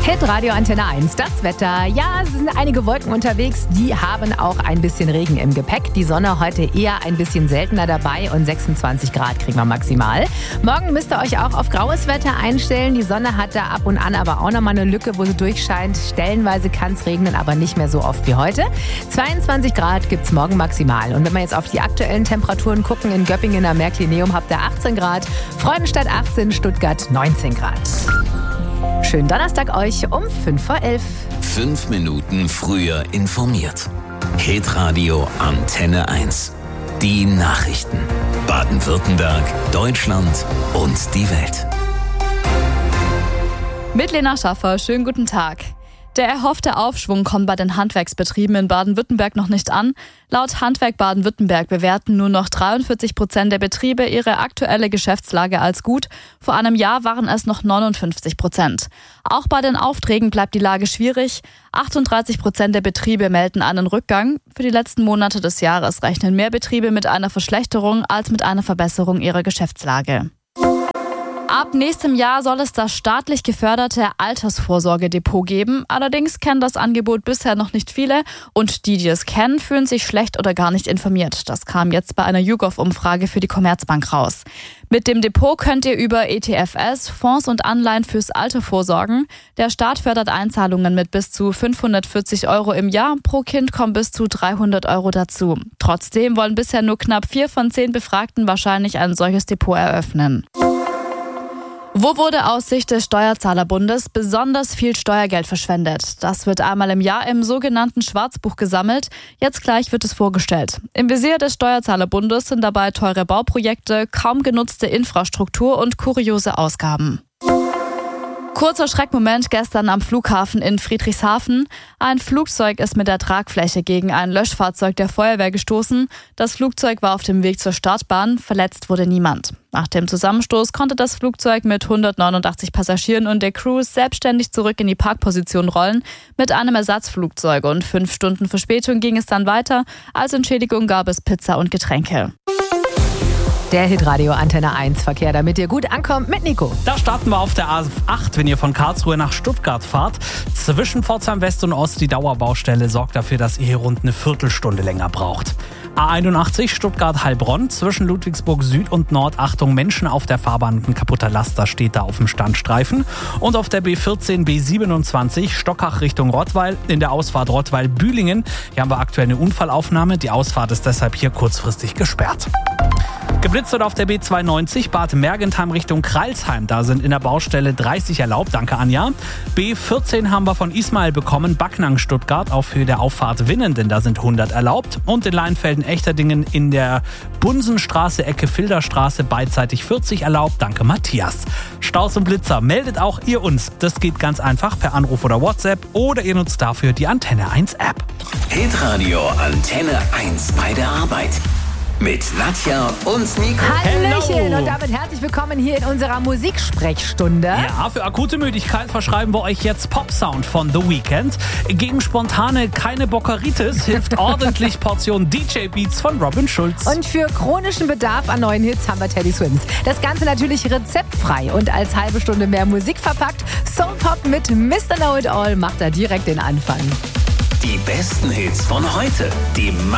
Hitradio Antenne 1, das Wetter. Ja, es sind einige Wolken unterwegs, die haben auch ein bisschen Regen im Gepäck. Die Sonne heute eher ein bisschen seltener dabei und 26 Grad kriegen wir maximal. Morgen müsst ihr euch auch auf graues Wetter einstellen. Die Sonne hat da ab und an aber auch nochmal eine Lücke, wo sie durchscheint. Stellenweise kann es regnen, aber nicht mehr so oft wie heute. 22 Grad gibt es morgen maximal. Und wenn wir jetzt auf die aktuellen Temperaturen gucken, in Göppingen am Märklineum habt ihr 18 Grad, Freudenstadt 18, Stuttgart 19 Grad. Schönen Donnerstag euch um 11:05. 5 Minuten früher informiert. Hitradio Antenne 1. Die Nachrichten. Baden-Württemberg, Deutschland und die Welt. Mit Lena Schaffer, schönen guten Tag. Der erhoffte Aufschwung kommt bei den Handwerksbetrieben in Baden-Württemberg noch nicht an. Laut Handwerk Baden-Württemberg bewerten nur noch 43% der Betriebe ihre aktuelle Geschäftslage als gut. Vor einem Jahr waren es noch 59%. Auch bei den Aufträgen bleibt die Lage schwierig. 38% der Betriebe melden einen Rückgang. Für die letzten Monate des Jahres rechnen mehr Betriebe mit einer Verschlechterung als mit einer Verbesserung ihrer Geschäftslage. Ab nächstem Jahr soll es das staatlich geförderte Altersvorsorgedepot geben. Allerdings kennen das Angebot bisher noch nicht viele und die es kennen, fühlen sich schlecht oder gar nicht informiert. Das kam jetzt bei einer YouGov-Umfrage für die Commerzbank raus. Mit dem Depot könnt ihr über ETFS, Fonds und Anleihen fürs Alter vorsorgen. Der Staat fördert Einzahlungen mit bis zu 540 € im Jahr. Pro Kind kommen bis zu 300 € dazu. Trotzdem wollen bisher nur knapp 4 von 10 Befragten wahrscheinlich ein solches Depot eröffnen. Wo wurde aus Sicht des Steuerzahlerbundes besonders viel Steuergeld verschwendet? Das wird einmal im Jahr im sogenannten Schwarzbuch gesammelt. Jetzt gleich wird es vorgestellt. Im Visier des Steuerzahlerbundes sind dabei teure Bauprojekte, kaum genutzte Infrastruktur und kuriose Ausgaben. Kurzer Schreckmoment gestern am Flughafen in Friedrichshafen. Ein Flugzeug ist mit der Tragfläche gegen ein Löschfahrzeug der Feuerwehr gestoßen. Das Flugzeug war auf dem Weg zur Startbahn. Verletzt wurde niemand. Nach dem Zusammenstoß konnte das Flugzeug mit 189 Passagieren und der Crew selbstständig zurück in die Parkposition rollen. Mit einem Ersatzflugzeug und 5 Stunden Verspätung ging es dann weiter. Als Entschädigung gab es Pizza und Getränke. Der Hitradio Antenne 1 Verkehr, damit ihr gut ankommt mit Nico. Da starten wir auf der A8, wenn ihr von Karlsruhe nach Stuttgart fahrt. Zwischen Pforzheim West und Ost die Dauerbaustelle sorgt dafür, dass ihr hier rund eine Viertelstunde länger braucht. A81 Stuttgart-Heilbronn, zwischen Ludwigsburg Süd und Nord, Achtung, Menschen auf der Fahrbahn und ein kaputter Laster steht da auf dem Standstreifen. Und auf der B14, B27 Stockach Richtung Rottweil, in der Ausfahrt Rottweil-Bühlingen. Hier haben wir aktuell eine Unfallaufnahme, die Ausfahrt ist deshalb hier kurzfristig gesperrt. Geblitzt wird auf der B92 Bad Mergentheim Richtung Crailsheim. Da sind in der Baustelle 30 erlaubt. Danke, Anja. B14 haben wir von Ismail bekommen. Backnang Stuttgart auf Höhe der Auffahrt Winnen, denn da sind 100 erlaubt. Und in Leinfelden-Echterdingen in der Bunsenstraße, Ecke Filderstraße, beidseitig 40 erlaubt. Danke, Matthias. Staus und Blitzer, meldet auch ihr uns. Das geht ganz einfach per Anruf oder WhatsApp oder ihr nutzt dafür die Antenne 1 App. Hitradio Antenne 1 bei der Arbeit. Mit Nadja und Nico. Hallöchen Hello. und damit herzlich willkommen hier in unserer Musiksprechstunde. Ja, für akute Müdigkeit verschreiben wir euch jetzt Pop-Sound von The Weeknd. Gegen spontane keine Bockeritis hilft ordentlich Portion DJ-Beats von Robin Schulz. Und für chronischen Bedarf an neuen Hits haben wir Teddy Swims. Das Ganze natürlich rezeptfrei und als halbe Stunde mehr Musik verpackt. Soul Pop mit Mr. Know It All macht da direkt den Anfang. Die besten Hits von heute. Die